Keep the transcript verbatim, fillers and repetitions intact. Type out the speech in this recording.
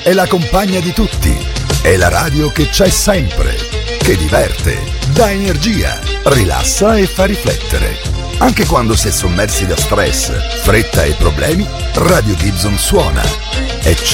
è la compagna di tutti, è la radio che c'è sempre, che diverte, dà energia, rilassa e fa riflettere. Anche quando si è sommersi da stress, fretta e problemi, Radio Gibson suona. E c'è